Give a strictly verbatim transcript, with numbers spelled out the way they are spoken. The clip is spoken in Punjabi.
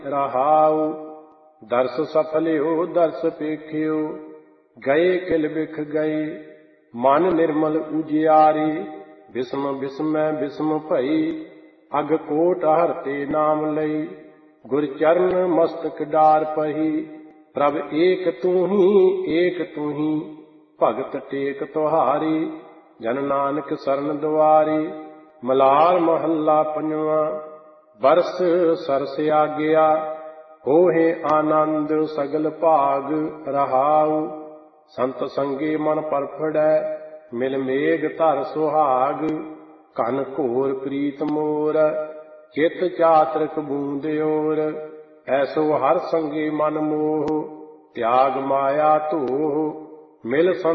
ਰਹਾਉ। ਦਰਸ ਸਫਲਿਓ ਦਰਸ ਪੇਖਿਓ, ਗਏ ਕਿਲ ਬਿਖ ਗਏ। ਮਨ ਨਿਰਮਲ ਉਜਿਆਰੀ, ਬਿਸਮ ਬਿਸਮੈ ਬਿਸਮ ਭਈ। ਅਗ ਕੋਟ ਹਰਤੇ ਨਾਮ ਲਈ, ਗੁਰ ਚਰਨ ਮਸਤਕ ਡਾਰ ਪਹੀ। ਪ੍ਰਭ ਏਕ ਤੂੰ ਹੀ ਏਕ ਤੂੰ ਹੀ, ਭਗਤ ਟੇਕ ਤੁਹਾਰੀ। ਜਨ ਨਾਨਕ ਸਰਨ ਦੁਆਰੀ। ਮਲਾਰ ਮਹੱਲਾ ਪੰਜਵਾਂ। ਬਰਸ ਸਰਸ ਆਗਿਆ, ਹੋਹਿ ਆਨੰਦ ਸਗਲ ਭਾਗ। ਰਹਾਉ। ਸੰਤ ਸੰਗੇ ਮਨ ਪਰਫੜੈ, ਮਿਲ ਮੇਘ ਧਰ ਸੁਹਾਗ। ਘਨ ਘੋਰ ਪ੍ਰੀਤ ਮੋਰ, ਚਿਤ ਚਾਤ੍ਰਿਕ ਬੂੰਦ ਓਰ। ਐਸੋ ਹਰ ਸੰਗੇ ਮਨ ਮੋਹ, ਤਿਆਗ ਮਾਇਆ ਧੋਹ। ਮਿਲ